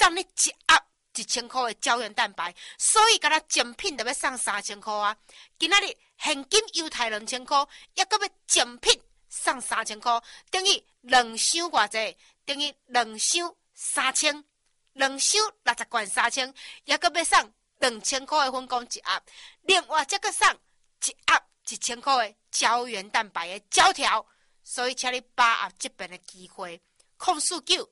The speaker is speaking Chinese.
送你一盒1000块的胶原蛋白，所以敢若精品就要送3000块啊！今仔日现金犹太2000块，也搁要精品送3000块，等于2箱偌济，等于2箱3000，2箱60罐3000，也搁要送2000块的粉浆一盒，另外再搁送一盒1000块的胶原蛋白的胶条，所以请你把握这边的机会，04925123245，04925123245，